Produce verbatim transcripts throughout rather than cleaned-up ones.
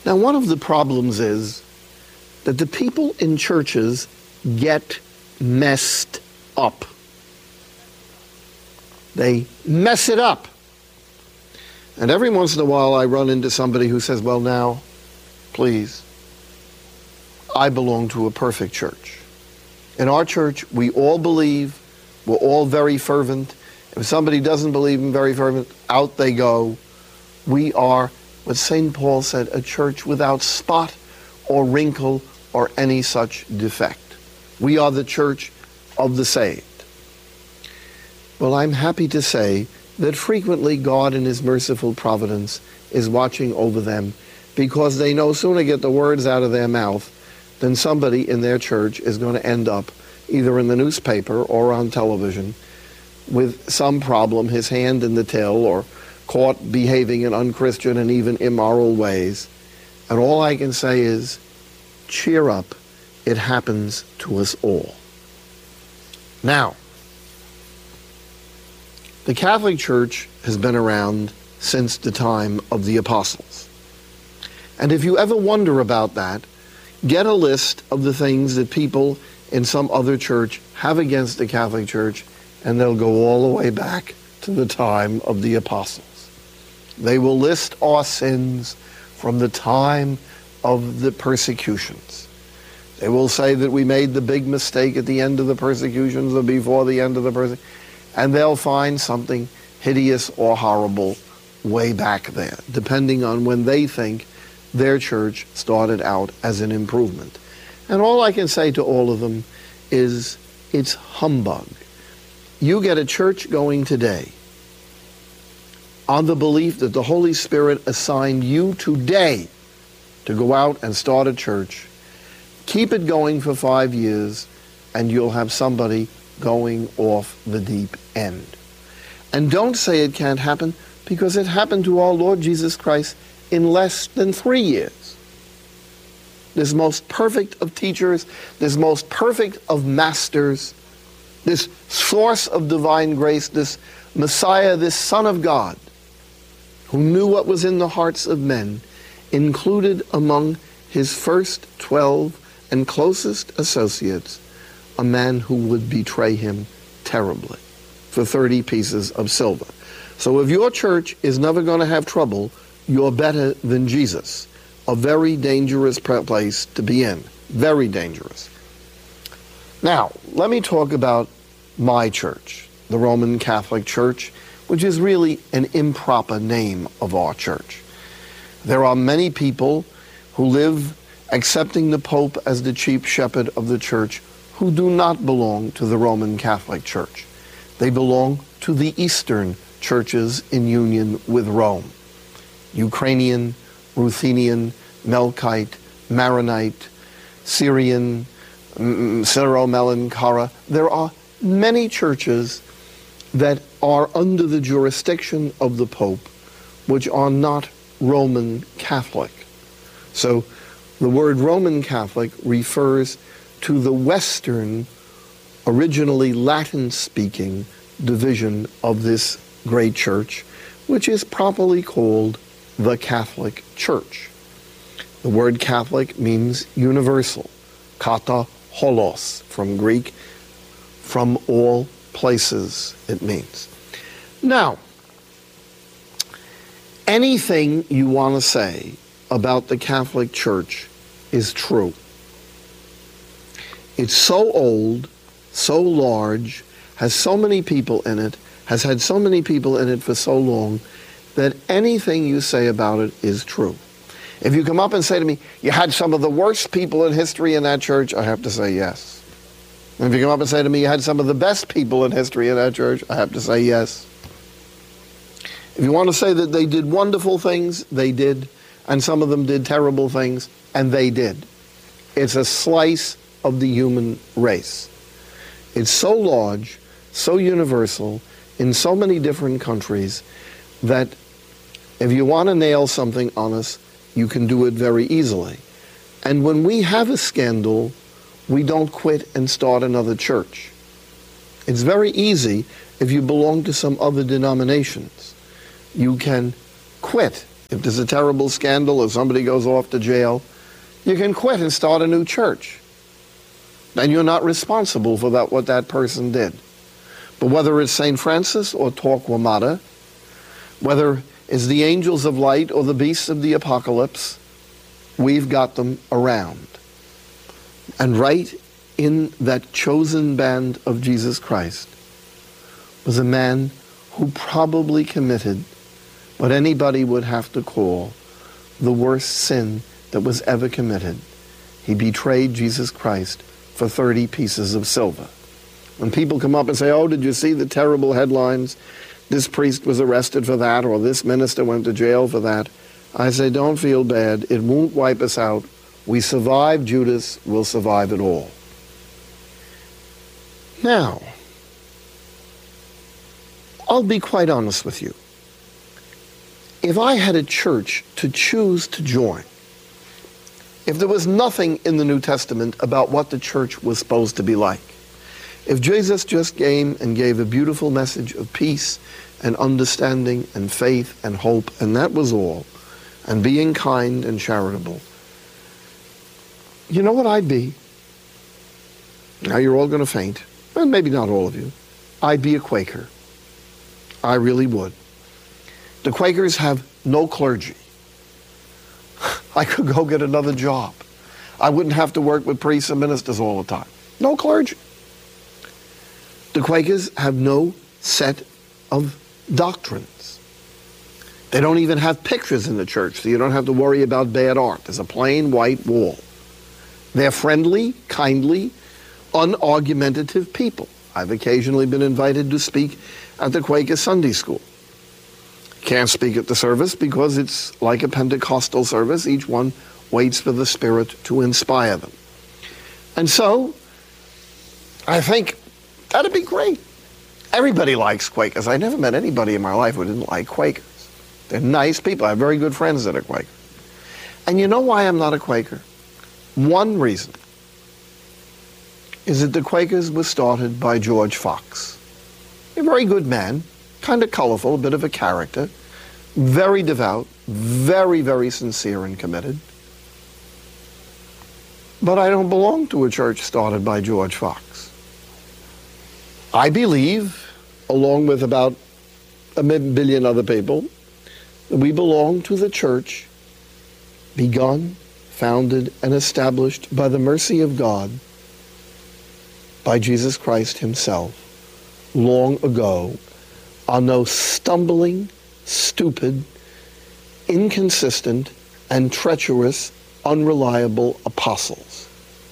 Now, one of the problems is that the people in churches get messed up. They mess it up. And every once in a while I run into somebody who says, well, now, please, I belong to a perfect church. In our church, we all believe, we're all very fervent. If somebody doesn't believe and very fervent, out they go. We are, what Saint Paul said, a church without spot or wrinkle or any such defect. We are the church of the saved. Well, I'm happy to say that frequently God in his merciful providence is watching over them, because they no sooner get the words out of their mouth than somebody in their church is going to end up either in the newspaper or on television with some problem, his hand in the till, or caught behaving in unchristian and even immoral ways. And all I can say is, cheer up. It happens to us all. Now, the Catholic Church has been around since the time of the apostles. And if you ever wonder about that, get a list of the things that people in some other church have against the Catholic Church, and they'll go all the way back to the time of the apostles. They will list our sins from the time of the persecutions. They will say that we made the big mistake at the end of the persecutions or before the end of the persecutions, and they'll find something hideous or horrible way back there, depending on when they think their church started out as an improvement. And all I can say to all of them is, it's humbug. You get a church going today on the belief that the Holy Spirit assigned you today to go out and start a church. Keep it going for five years, and you'll have somebody going off the deep end. And don't say it can't happen, because it happened to our Lord Jesus Christ in less than three years. This most perfect of teachers, this most perfect of masters, this source of divine grace, this Messiah, this Son of God, who knew what was in the hearts of men, included among his first twelve and closest associates a man who would betray him terribly for thirty pieces of silver. So if your church is never going to have trouble, you're better than Jesus. A very dangerous place to be in. Very dangerous. Now, let me talk about my church, the Roman Catholic Church, which is really an improper name of our church. There are many people who live accepting the Pope as the chief shepherd of the church who do not belong to the Roman Catholic Church. They belong to the Eastern churches in union with Rome. Ukrainian, Ruthenian, Melkite, Maronite, Syrian, Syro-Malankara. There are many churches that are under the jurisdiction of the Pope, which are not Roman Catholic. So the word Roman Catholic refers to the Western, originally Latin-speaking division of this great church, which is properly called the Catholic Church. The word Catholic means universal, kata holos, from Greek, from all places it means. Now, anything you want to say about the Catholic Church is true. It's so old, so large, has so many people in it, has had so many people in it for so long, that anything you say about it is true. If you come up and say to me, you had some of the worst people in history in that church, I have to say yes. And if you come up and say to me, you had some of the best people in history in that church, I have to say yes. If you want to say that they did wonderful things, they did. And some of them did terrible things, and they did. It's a slice of the human race. It's so large, so universal, in so many different countries, that if you want to nail something on us, you can do it very easily. And when we have a scandal, we don't quit and start another church. It's very easy if you belong to some other denominations. You can quit If there's a terrible scandal or somebody goes off to jail, you can quit and start a new church. And you're not responsible for that, what that person did. But whether it's Saint Francis or Torquemada, whether it's the angels of light or the beasts of the apocalypse, we've got them around. And right in that chosen band of Jesus Christ was a man who probably committed what anybody would have to call the worst sin that was ever committed. He betrayed Jesus Christ for thirty pieces of silver. When people come up and say, oh, did you see the terrible headlines? This priest was arrested for that, or this minister went to jail for that. I say, don't feel bad. It won't wipe us out. We survived Judas, we'll survive it all. Now, I'll be quite honest with you. If I had a church to choose to join, if there was nothing in the New Testament about what the church was supposed to be like, if Jesus just came and gave a beautiful message of peace and understanding and faith and hope, and that was all, and being kind and charitable, you know what I'd be? Now you're all going to faint, and maybe not all of you. I'd be a Quaker. I really would. The Quakers have no clergy. I could go get another job. I wouldn't have to work with priests and ministers all the time. No clergy. The Quakers have no set of doctrines. They don't even have pictures in the church, so you don't have to worry about bad art. There's a plain white wall. They're friendly, kindly, unargumentative people. I've occasionally been invited to speak at the Quaker Sunday School. Can't speak at the service because it's like a Pentecostal service. Each one waits for the Spirit to inspire them. And so, I think that'd be great. Everybody likes Quakers. I never met anybody in my life who didn't like Quakers. They're nice people. I have very good friends that are Quakers. And you know why I'm not a Quaker? One reason is that the Quakers were started by George Fox. A very good man, kind of colorful, a bit of a character, very devout, very, very sincere and committed. But I don't belong to a church started by George Fox. I believe, along with about a billion other people, that we belong to the church begun, founded, and established by the mercy of God, by Jesus Christ himself, long ago, on those stumbling, stupid, inconsistent, and treacherous, unreliable apostles.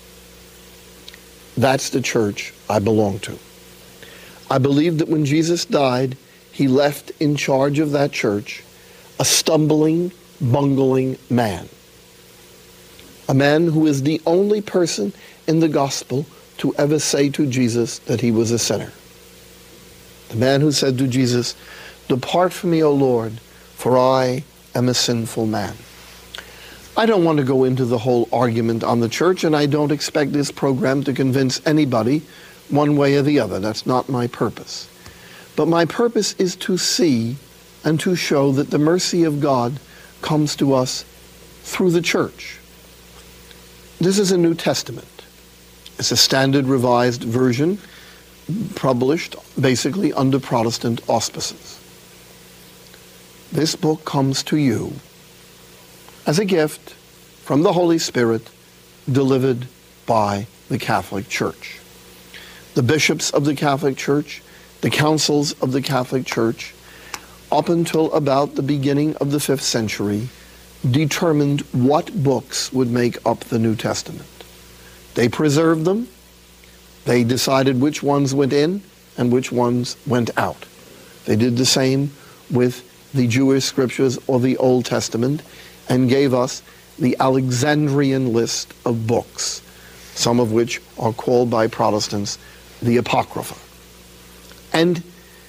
That's the church I belong to. I believe that when Jesus died, he left in charge of that church a stumbling, bungling man. A man who is the only person in the gospel to ever say to Jesus that he was a sinner. The man who said to Jesus, "Depart from me, O Lord, for I am a sinful man." I don't want to go into the whole argument on the church, and I don't expect this program to convince anybody one way or the other. That's not my purpose. But my purpose is to see and to show that the mercy of God comes to us through the church. This is a New Testament. It's a standard revised version published basically under Protestant auspices. This book comes to you as a gift from the Holy Spirit delivered by the Catholic Church. The bishops of the Catholic Church, the councils of the Catholic Church, up until about the beginning of the fifth century, determined what books would make up the New Testament. They preserved them. They decided which ones went in and which ones went out. They did the same with the Jewish scriptures or the Old Testament and gave us the Alexandrian list of books, some of which are called by Protestants the Apocrypha. And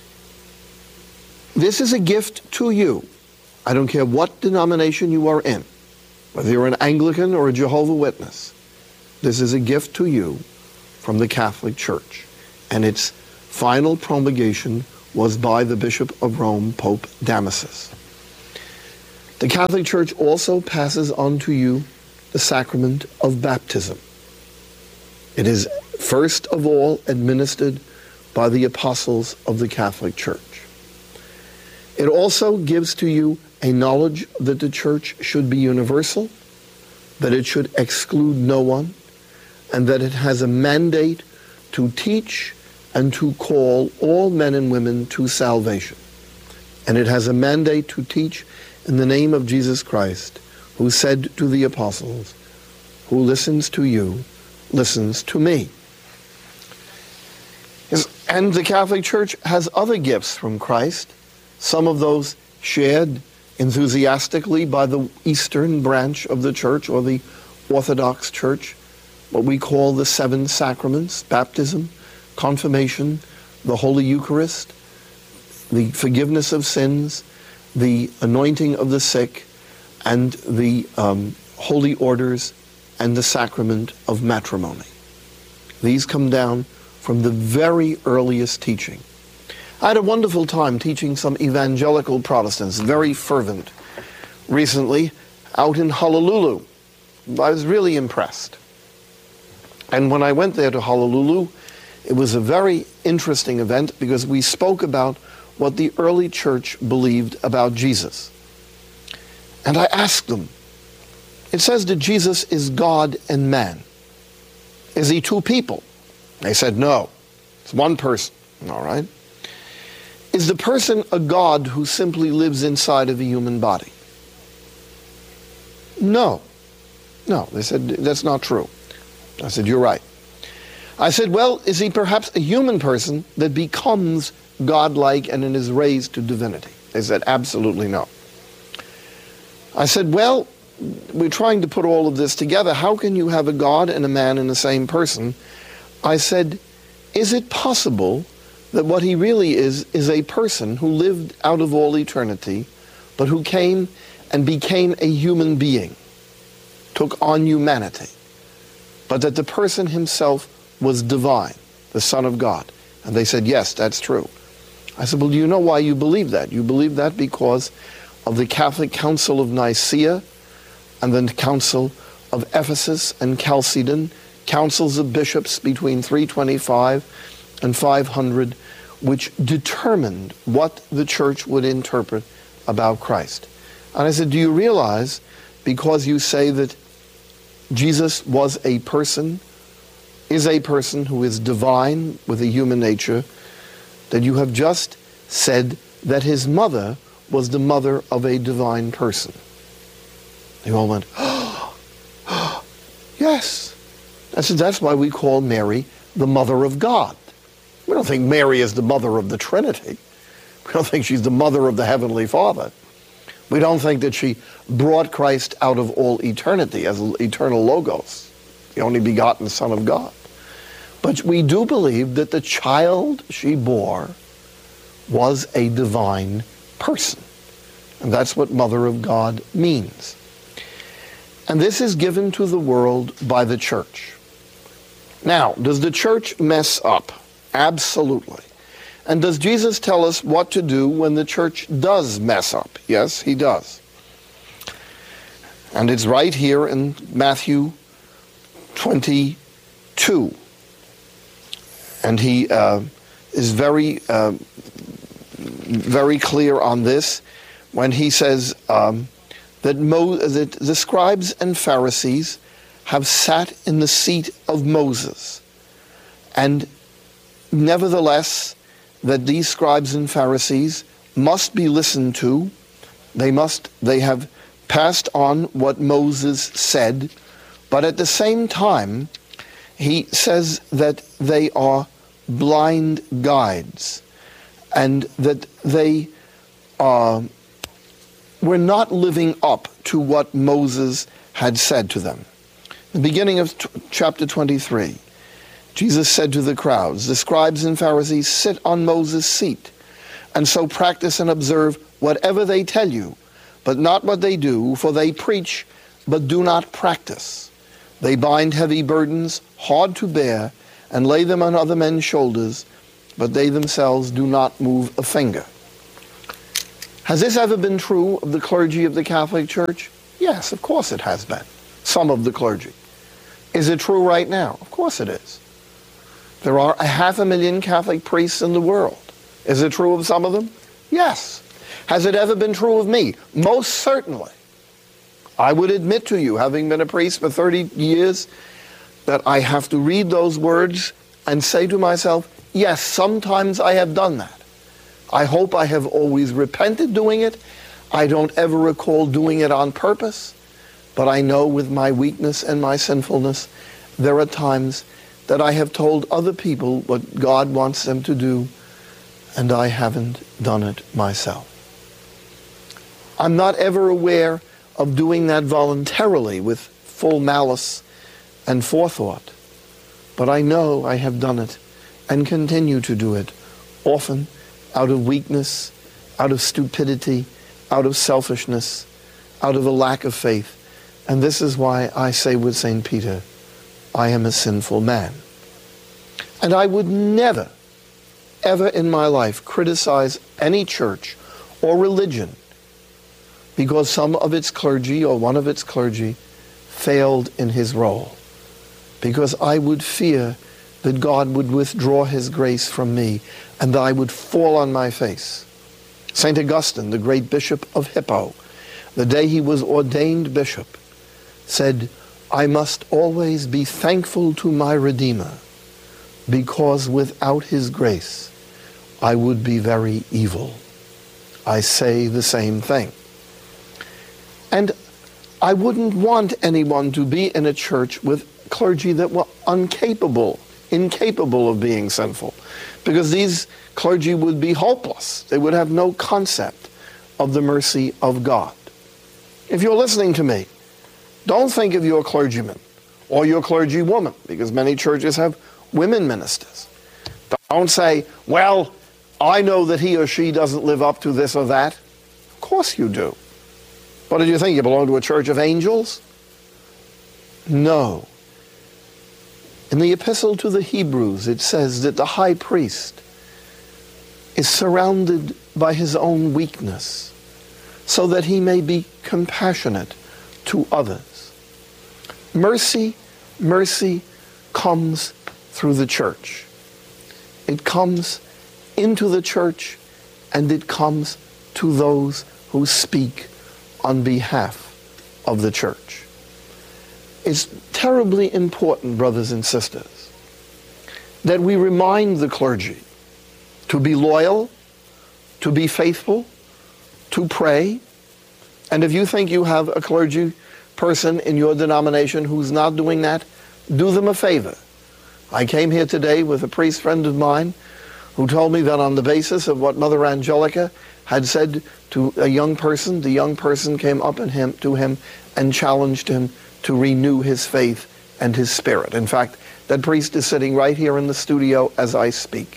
this is a gift to you. I don't care what denomination you are in, whether you're an Anglican or a Jehovah's Witness. This is a gift to you from the Catholic Church. And its final promulgation was by the Bishop of Rome, Pope Damasus. The Catholic Church also passes on to you the sacrament of baptism. It is first of all administered by the apostles of the Catholic Church. It also gives to you a knowledge that the Church should be universal, that it should exclude no one, and that it has a mandate to teach and to call all men and women to salvation. And it has a mandate to teach in the name of Jesus Christ, who said to the apostles, "Who listens to you, listens to me." And the Catholic Church has other gifts from Christ, some of those shared enthusiastically by the Eastern branch of the Church, or the Orthodox Church, what we call the seven sacraments: baptism, confirmation, the Holy Eucharist, the forgiveness of sins, the anointing of the sick, and the um, holy orders, and the sacrament of matrimony. These come down from the very earliest teaching. I had a wonderful time teaching some evangelical Protestants, very fervent, recently out in Honolulu. I was really impressed. And when I went there to Honolulu, it was a very interesting event because we spoke about what the early church believed about Jesus. And I asked them, it says that Jesus is God and man. Is he two people? They said, no, it's one person. All right. Is the person a God who simply lives inside of a human body? No. No, they said, that's not true. I said, you're right. I said, well, is he perhaps a human person that becomes godlike and is raised to divinity? They said, absolutely no. I said, well, we're trying to put all of this together. How can you have a God and a man in the same person? I said, is it possible that what he really is is a person who lived out of all eternity, but who came and became a human being, took on humanity, but that the person himself was divine, the Son of God? And they said, yes, that's true. I said, well, do you know why you believe that? You believe that because of the Catholic Council of Nicaea and the Council of Ephesus and Chalcedon, councils of bishops between three twenty-five and five hundred, which determined what the church would interpret about Christ. And I said, do you realize, because you say that Jesus was a person, is a person who is divine with a human nature, that you have just said that his mother was the mother of a divine person? They all went, oh, oh, yes. I said, that's why we call Mary the Mother of God. We don't think Mary is the mother of the Trinity. We don't think she's the mother of the Heavenly Father. We don't think that she brought Christ out of all eternity as eternal Logos, the only begotten Son of God. But we do believe that the child she bore was a divine person. And that's what Mother of God means. And this is given to the world by the church. Now, does the church mess up? Absolutely. And does Jesus tell us what to do when the church does mess up? Yes, he does. And it's right here in Matthew twenty-two. And he uh, is very, uh, very clear on this when he says um, that, Mo- that the scribes and Pharisees have sat in the seat of Moses, and nevertheless that these scribes and Pharisees must be listened to. They must, they have passed on what Moses said, but at the same time, he says that they are blind guides, and that they uh, were not living up to what Moses had said to them. The beginning of t- chapter twenty-three, Jesus said to the crowds, the scribes and Pharisees sit on Moses' seat, and so practice and observe whatever they tell you, but not what they do, for they preach, but do not practice. They bind heavy burdens, hard to bear, and lay them on other men's shoulders, but they themselves do not move a finger. Has this ever been true of the clergy of the Catholic Church? Yes, of course it has been. Some of the clergy. Is it true right now? Of course it is. There are a half a million Catholic priests in the world. Is it true of some of them? Yes. Has it ever been true of me? Most certainly. I would admit to you, having been a priest for thirty years, that I have to read those words and say to myself, yes, sometimes I have done that. I hope I have always repented doing it. I don't ever recall doing it on purpose, but I know with my weakness and my sinfulness, there are times that I have told other people what God wants them to do, and I haven't done it myself. I'm not ever aware of doing that voluntarily with full malice and forethought, but I know I have done it and continue to do it, often out of weakness, out of stupidity, out of selfishness, out of a lack of faith. And this is why I say with Saint Peter, I am a sinful man. And I would never, ever in my life criticize any church or religion because some of its clergy or one of its clergy failed in his role. Because I would fear that God would withdraw his grace from me and that I would fall on my face. Saint Augustine, the great bishop of Hippo, the day he was ordained bishop, said, I must always be thankful to my Redeemer, because without his grace, I would be very evil. I say the same thing. And I wouldn't want anyone to be in a church with clergy that were incapable, incapable of being sinful, because these clergy would be hopeless. They would have no concept of the mercy of God. If you're listening to me, don't think of your clergyman or your clergywoman, because many churches have women ministers. Don't say, well, I know that he or she doesn't live up to this or that. Of course you do. What did you think? You belong to a church of angels? No. In the Epistle to the Hebrews, it says that the high priest is surrounded by his own weakness so that he may be compassionate to others. Mercy, mercy comes through the church. It comes into the church and it comes to those who speak on behalf of the church. It's terribly important, brothers and sisters, that we remind the clergy to be loyal, to be faithful, to pray. And if you think you have a clergy person in your denomination who's not doing that, do them a favor. I came here today with a priest friend of mine who told me that on the basis of what Mother Angelica had said to a young person, the young person came up in him, to him and challenged him to renew his faith and his spirit. In fact, that priest is sitting right here in the studio as I speak.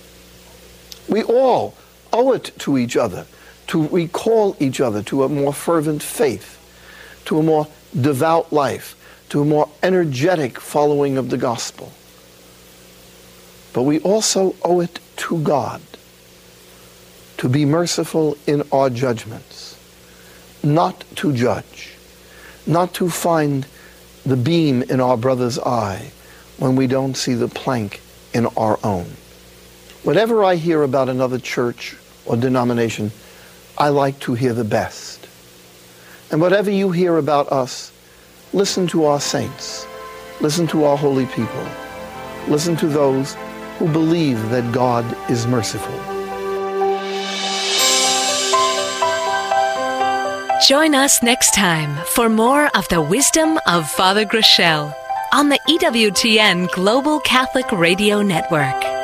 We all owe it to each other to recall each other to a more fervent faith, to a more devout life, to a more energetic following of the gospel. But we also owe it to God to be merciful in our judgments, not to judge, not to find the beam in our brother's eye when we don't see the plank in our own. Whatever I hear about another church or denomination, I like to hear the best. And whatever you hear about us, listen to our saints, listen to our holy people, listen to those who believe that God is merciful. Join us next time for more of the wisdom of Father Groeschel on the E W T N Global Catholic Radio Network.